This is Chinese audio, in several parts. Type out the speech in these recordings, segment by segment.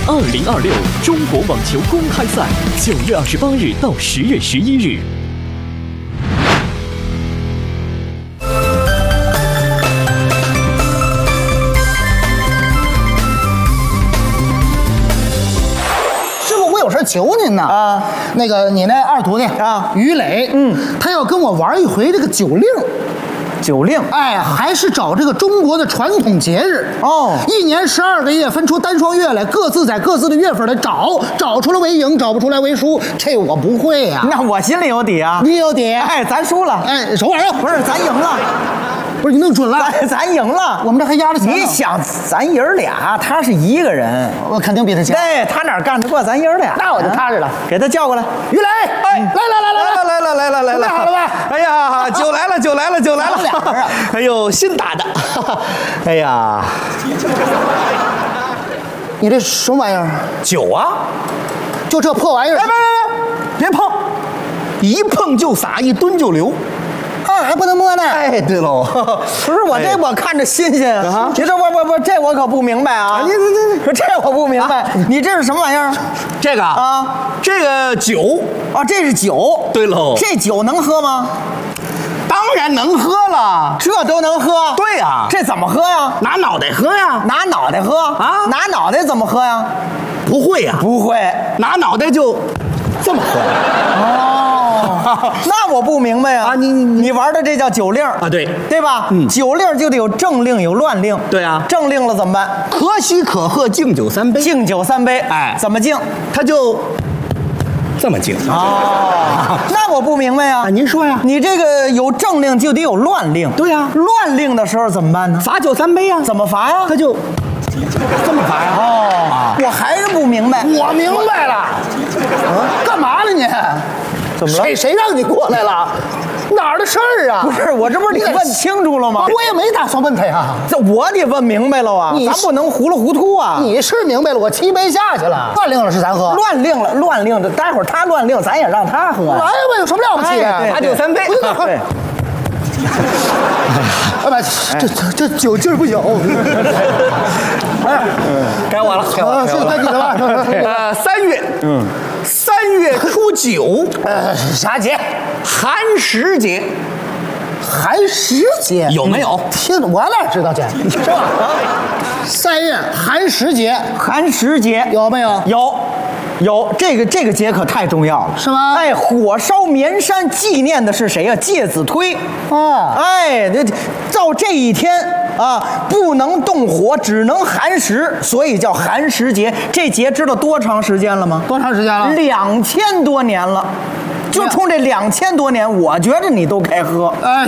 2026中国网球公开赛9月28日到10月11日。 有事求您呢啊！那个你那二徒弟啊，于磊，他要跟我玩一回这个酒令。 酒令， 哎，还是找这个中国的传统节日哦。1年12个月，分出单双月来，各自在各自的月份来找出来为赢，找不出来为输。这我不会呀。 那我心里有底啊。 你有底？ 哎，咱输了。 哎，什么玩意儿？ 不是，咱赢了。 不是你弄准了， 咱赢了。 我们这还压着钱呢。 你想，咱爷儿俩，他是一个人， 我肯定比他强。 对，他哪干得过咱爷儿俩？ 那我就踏实了。 给他叫过来， 于磊，哎，来好了吧？ 哎呀，酒来了！哎呦，新打的，哎呀， 你这什么玩意儿？ 酒啊， 就这破玩意儿！ 哎，别碰，一碰就洒，一蹲就流。 还不能摸呢！ 哎，对喽， 不是我这我看着新鲜啊！你这不，这我可不明白啊！这我不明白，你这是什么玩意儿？ 这个啊，这个酒啊，这是酒。 对喽， 这酒能喝吗？ 当然能喝了， 这都能喝？ 对呀， 这怎么喝呀？ 拿脑袋喝呀！ 拿脑袋喝啊？拿脑袋怎么喝呀？ 不会呀， 不会， 拿脑袋就这么喝。 哦，那我不明白啊！你玩的这叫酒令啊？对吧？酒令就得有正令有乱令。 对啊， 正令了怎么办？ 可喜可贺，敬酒3杯。 敬酒3杯，哎，怎么敬？ 他就这么敬。 哦，那我不明白啊！ 您说呀？ 你这个有正令就得有乱令。 对呀， 乱令的时候怎么办呢？ 罚酒3杯呀。 怎么罚呀？ 他就这么罚呀。 哦，我还是不明白。 我明白了。干嘛呢你？ 怎么了？ 谁让你过来了？哪儿的事儿啊？ 不是我这不是得问清楚了吗？ 我也没打算问他呀。 这我得问明白了啊！咱不能糊里糊涂啊！ 你是明白了，我7杯下去了。乱令了是咱喝。 乱令的，待会儿他乱令，咱也让他喝。 来吧，有什么了不起的？ 罚酒3杯。 对。哎妈，这酒劲儿不小。 该我了。 是该你的了。 3月，3月初9， 啥节？ 寒食节。 寒食节有没有？ 听我哪知道去？是吧？3月寒食节， 寒食节有没有？ 有，这个节可太重要了， 是吗？ 哎，火烧绵山纪念的是谁呀？介子推啊！ 哎，照这一天啊，不能动火，只能寒食，所以叫寒食节。这节知道多长时间了吗？ 多长时间了 ？2000多年了。就冲这2000多年，我觉得你都该喝。 哎，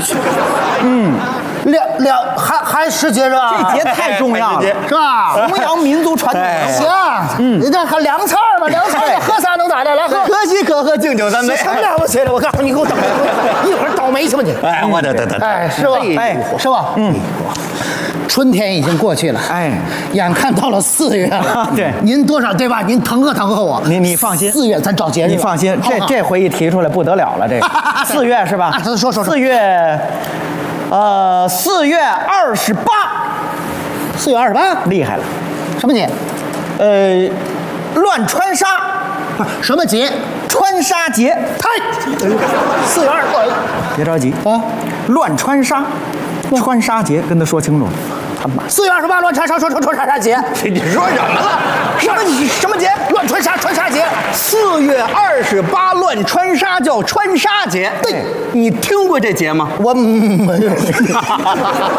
寒食节是吧？ 这节太重要了， 是吧？ 弘扬民族传统文化。行，你这还凉菜嘛？凉菜喝啥能咋的？来喝， 可喜可贺，敬酒3杯。 什么了不起的？我告诉你，给我等一会儿倒霉去吧你。 哎，我得。 哎，是吧？哎，是吧？春天已经过去了，哎，眼看到了4月了。 对， 您多少对吧？您疼呵我。 你放心 ，4月咱找节日。 你放心，这回一提出来不得了了，这个4月是吧？ 说 4月，4月28。 4月28， 厉害了， 什么节？ 乱穿纱。 什么节？ 穿纱节。 4月28， 别着急啊，乱穿纱。穿纱节，跟他说清楚了。他妈 4月28乱穿纱，穿纱节。 你说什么了？什么节？ 乱穿纱节。 4月28乱穿纱叫穿纱节。对，你听过这节吗？ 我没有。